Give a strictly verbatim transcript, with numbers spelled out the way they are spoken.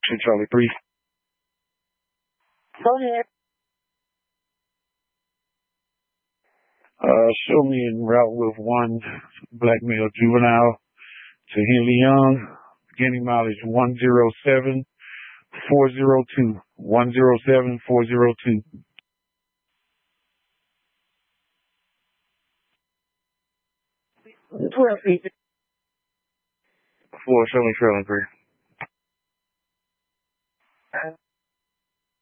two Charlie three. Go ahead. Uh, show me en route with one black male juvenile to Henley Young. Beginning mileage one zero seven four zero two. one zero seven four zero two. twelve feet. Four, show me trailing three. Uh,